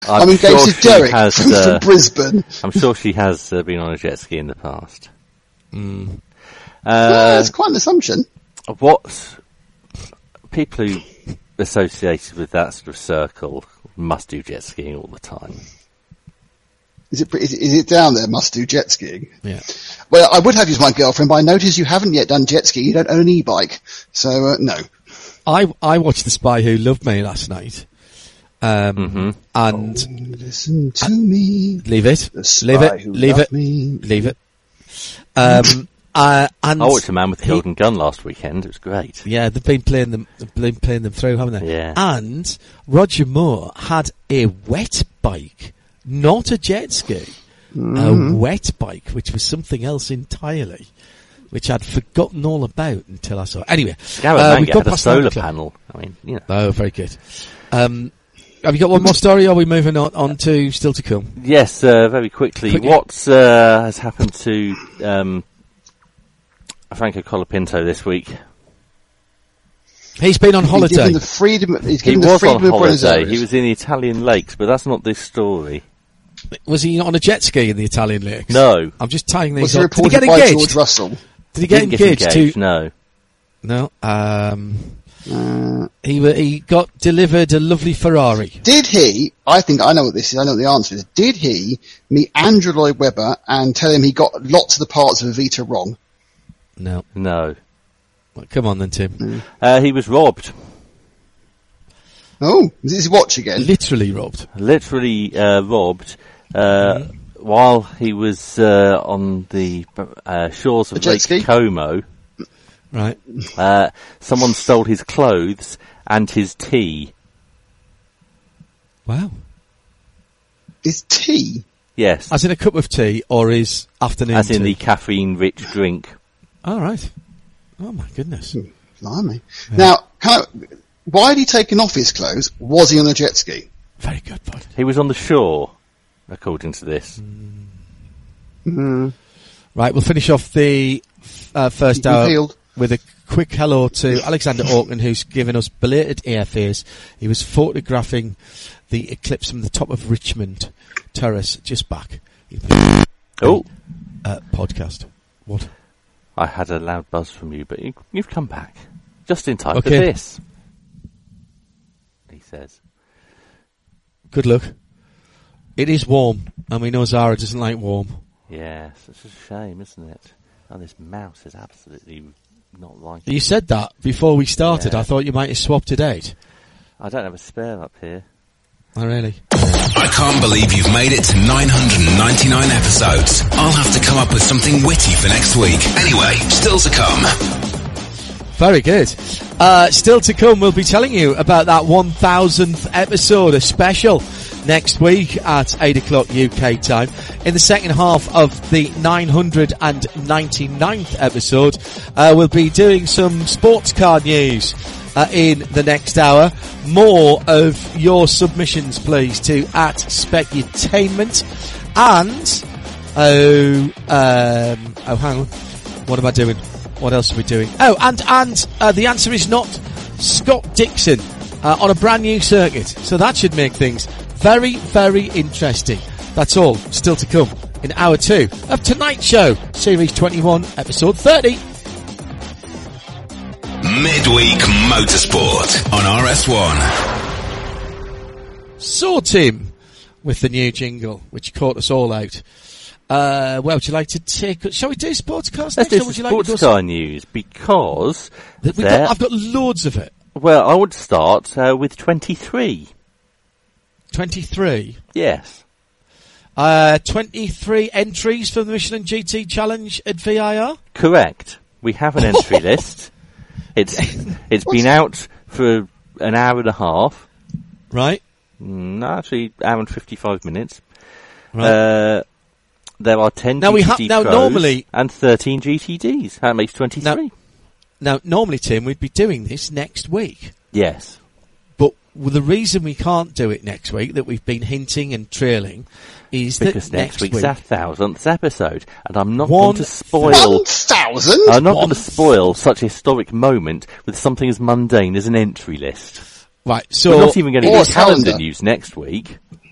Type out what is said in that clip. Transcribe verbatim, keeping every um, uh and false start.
I'm, I'm engaged sure to Derek has, from, uh, from Brisbane. I'm sure she has uh, been on a jet ski in the past. Mm. Uh, yeah, that's quite an assumption. What people who associated with that sort of circle must do jet skiing all the time. Is it, is it, is it down there, must do jet skiing? Yeah. Well, I would have you as my girlfriend, but I notice you haven't yet done jet skiing. You don't own an e-bike. So, uh, no. I, I watched The Spy Who Loved Me last night. Um, mm-hmm. and oh, listen to me. Leave it. The spy leave it. who Leave loved it. Me. Leave it. Um, uh, and I watched A Man with the he, Golden Gun last weekend. It was great. Yeah, they've been playing them, they've been playing them through, haven't they? Yeah. And Roger Moore had a wet bike, not a jet ski. Mm. A wet bike, which was something else entirely, which I'd forgotten all about until I saw it. Anyway, Garrett uh, Manga had a solar panel. I mean, you know. Oh, very good. Um, have you got one more story, or are we moving on, on to still to come? Yes, uh, very quickly. quickly. What uh, has happened to um, Franco Colapinto this week? He's been on he's holiday. Given the freedom, he's given he the was freedom on of Buenos holiday. Aires. He was in the Italian lakes, but that's not this story. Was he not on a jet ski in the Italian lakes? No. I'm just tying these was up. Did he get by engaged? George Russell? Did he get Didn't engaged, get engaged to? No. No. Um, uh, he he got delivered a lovely Ferrari. Did he? I think I know what this is. I know what the answer is. Did he meet Andrew Lloyd Webber and tell him he got lots of the parts of Evita wrong? No. No. Well, come on then, Tim. Mm. Uh, he was robbed. Oh, is it his watch again? Literally robbed. Literally uh, robbed. Uh, mm. While he was uh, on the uh, shores of Lake ski? Como, right? Uh, someone stole his clothes and his tea. Wow! His tea? Yes. As in a cup of tea, or his afternoon As tea? in the caffeine-rich drink. All right. Oh my goodness! Hmm, blimey. Yeah. Now, can I, why had he taken off his clothes? Was he on a jet ski? Very good point. He was on the shore. According to this. Mm-hmm. Right, we'll finish off the uh, first hour Field. with a quick hello to Alexander Auckland, who's given us belated airfares. He was photographing the eclipse from the top of Richmond Terrace just back. Oh. Uh, podcast. What? I had a loud buzz from you, but you, you've come back. Just in time okay. for this. He says. Good luck. It is warm, and we know Zara doesn't like warm. Yes, it's a shame, isn't it? And this mouse is absolutely not like You said that before we started. Yeah. I thought you might have swapped a date. I don't have a spare up here. Oh, really? I can't believe you've made it to nine hundred ninety-nine episodes. I'll have to come up with something witty for next week. Anyway, still to come. Very good. Uh, still to come, we'll be telling you about that one thousandth episode, a special, next week at eight o'clock U K time. In the second half of the nine hundred ninety-ninth episode, uh, we'll be doing some sports car news uh, in the next hour. More of your submissions, please, to at Specutainment. And, oh, um, oh, hang on. What am I doing? What else are we doing? Oh, and, and, uh, the answer is not Scott Dixon, uh, on a brand new circuit. So that should make things very, very interesting. That's all still to come in hour two of Tonight Show, series twenty-one, episode thirty. Midweek Motorsport on R S one. So, Tim, with the new jingle, which caught us all out. Uh, well, would you like to take... Shall we do sports cars next? Let's do would you sports like car some... news, because... We've got, I've got loads of it. Well, I would start uh, with twenty-three. twenty-three? Yes. Uh, twenty-three entries for the Michelin G T Challenge at V I R? Correct. We have an entry list. It's It's been out for an hour and a half. Right. No, actually, hour and fifty-five minutes. Right. Uh, there are ten now G T D we ha- now Pros normally and thirteen G T Ds. That makes twenty-three. Now, now, normally, Tim, we'd be doing this next week. Yes. But the reason we can't do it next week, that we've been hinting and trailing, is because that next, next week's week, our thousandth episode, and I'm not One going to spoil. One thousand? I'm not going to spoil such a historic moment with something as mundane as an entry list. Right, so we're not even going to or do calendar calendar news next week.